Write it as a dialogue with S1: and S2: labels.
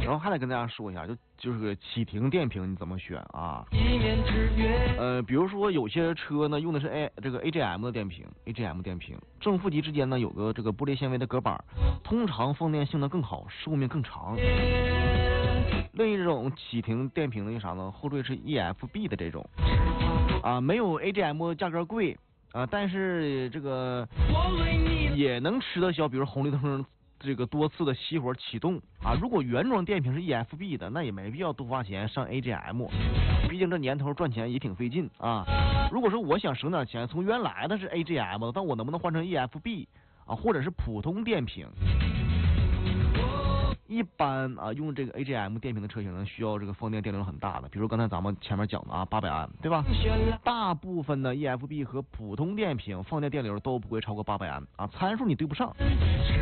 S1: 然后还得跟大家说一下，就是个启停电瓶你怎么选啊？比如说有些车呢用的是这个 AGM 的电瓶 ，AGM 电瓶正负极之间呢有个这个玻璃纤维的隔板，通常放电性能更好，寿命更长。另一种启停电瓶的啥呢？后缀是 EFB 的这种啊，没有 AGM 价格贵啊，但是这个也能吃得消，比如红绿灯这个多次的熄火启动啊。如果原装电瓶是 EFB 的，那也没必要多花钱上 AGM， 毕竟这年头赚钱也挺费劲啊。如果说我想省点钱，从原来的是 AGM， 但我能不能换成 EFB 啊，或者是普通电瓶？一般啊，用这个 AGM 电瓶的车型呢，需要这个放电电流很大的，比如刚才咱们前面讲的啊，800安，对吧？大部分的 EFB 和普通电瓶放电电流都不会超过800安啊，参数你对不上。